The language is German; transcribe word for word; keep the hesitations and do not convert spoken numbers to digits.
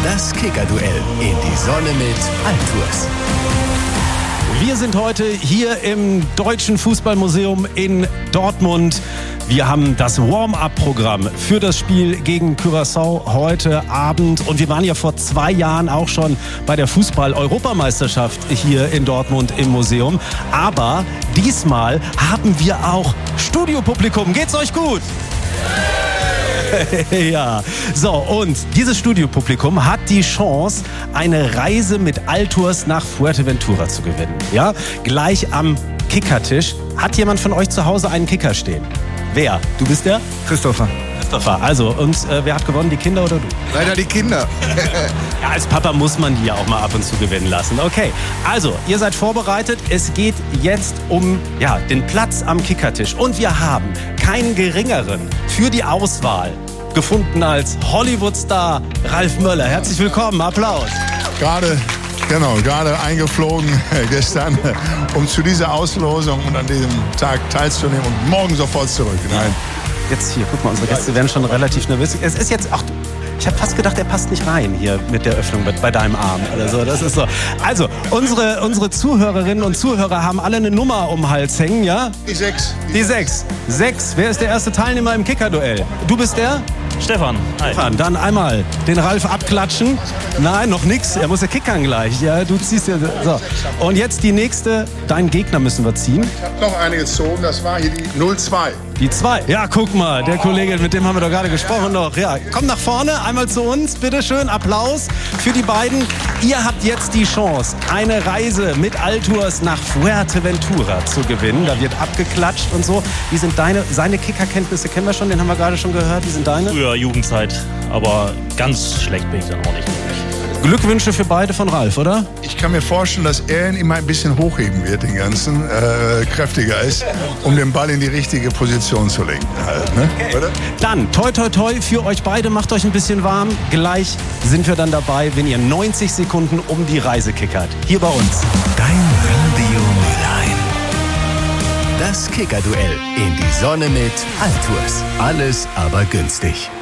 Das Kicker-Duell in die Sonne mit Altours. Wir sind heute hier im Deutschen Fußballmuseum in Dortmund. Wir haben das Warm-up-Programm für das Spiel gegen Curaçao heute Abend. Und wir waren ja vor zwei Jahren auch schon bei der Fußball-Europameisterschaft hier in Dortmund im Museum. Aber diesmal haben wir auch Studiopublikum. Geht's euch gut? Ja, so, und dieses Studiopublikum hat die Chance, eine Reise mit Altours nach Fuerteventura zu gewinnen. Ja, gleich am Kickertisch. Hat jemand von euch zu Hause einen Kicker stehen? Wer? Du bist der? Christopher. Christopher, also, und äh, wer hat gewonnen, die Kinder oder du? Leider die Kinder. Ja, als Papa muss man die ja auch mal ab und zu gewinnen lassen. Okay, also, ihr seid vorbereitet. Es geht jetzt um ja, den Platz am Kickertisch. Und wir haben keinen geringeren für die Auswahl gefunden als Hollywood-Star Ralf Möller. Herzlich willkommen, Applaus. Gerade, genau, gerade eingeflogen äh, gestern, um zu dieser Auslosung und an diesem Tag teilzunehmen und morgen sofort zurück. Nein. Jetzt hier, guck mal, unsere Gäste werden schon relativ nervös. Es ist jetzt, ach, ich habe fast gedacht, er passt nicht rein hier mit der Öffnung bei, bei deinem Arm oder so. Das ist so. Also, unsere, unsere Zuhörerinnen und Zuhörer haben alle eine Nummer um den Hals hängen, ja? Die sechs. Die sechs. Sechs. Wer ist der erste Teilnehmer im Kicker-Duell? Du bist der? Stefan. Hi. Stefan, dann einmal den Ralf abklatschen. Nein, noch nix. Er muss ja kickern gleich. Ja, du ziehst ja. So. Und jetzt die nächste. Deinen Gegner müssen wir ziehen. Ich habe noch eine gezogen, das war hier die null zwei. Die zwei. Ja, guck mal, der Kollege, mit dem haben wir doch gerade gesprochen noch. Ja, komm nach vorne, einmal zu uns, bitteschön. Applaus für die beiden. Ihr habt jetzt die Chance, eine Reise mit Altours nach Fuerteventura zu gewinnen. Da wird abgeklatscht und so. Wie sind deine, seine Kickerkenntnisse kennen wir schon, den haben wir gerade schon gehört. Wie sind deine? Früher Jugendzeit, aber ganz schlecht bin ich dann auch nicht. Glückwünsche für beide von Ralf, oder? Ich kann mir vorstellen, dass er ihn immer ein bisschen hochheben wird, den ganzen, äh, kräftiger ist, um den Ball in die richtige Position zu lenken. Halt, ne? Okay. Oder? Dann, toi toi toi für euch beide, macht euch ein bisschen warm. Gleich sind wir dann dabei, wenn ihr neunzig Sekunden um die Reise kickert. Hier bei uns. Dein Radio Mülheim. Das Kicker-Duell in die Sonne mit Altours. Alles aber günstig.